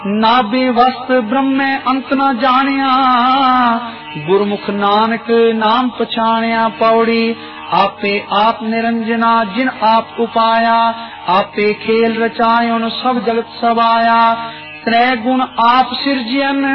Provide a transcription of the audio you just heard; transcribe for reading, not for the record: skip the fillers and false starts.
नाभि वस्त ब्रह्म अंत न जानिया, गुरमुख नानक नाम पछाणिया। पौड़ी आपे आप निरंजना जिन आप उपाया, आपे खेल रचायोन सब जगत सवाया। त्रै गुण आप सिरजियन